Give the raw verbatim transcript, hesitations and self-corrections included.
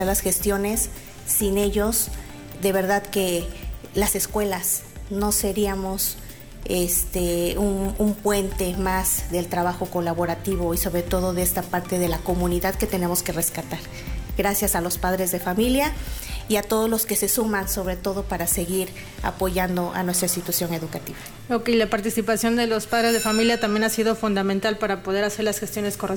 las gestiones, sin ellos, de verdad que las escuelas no seríamos este, un, un puente más del trabajo colaborativo y sobre todo de esta parte de la comunidad que tenemos que rescatar. Gracias a los padres de familia y a todos los que se suman, sobre todo para seguir apoyando a nuestra institución educativa. Ok, la participación de los padres de familia también ha sido fundamental para poder hacer las gestiones correspondientes.